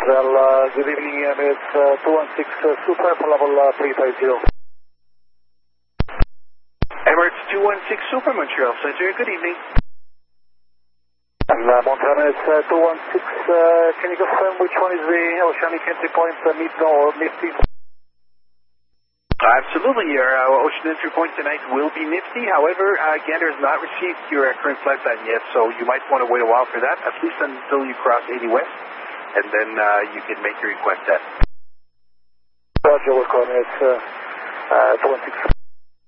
Well, good evening, it's 216 Super for level 350. Emirates 216 Super, Montreal Center, good evening. And Montreal, it's 216, can you confirm which one is the Oceanic entry point, Nifty or Nifty? Absolutely, your ocean entry point tonight will be Nifty. However, Gander has not received your current flight plan yet, so you might want to wait a while for that, at least until you cross 80 West, and then you can make your request then. Roger, we're calling, it's 216.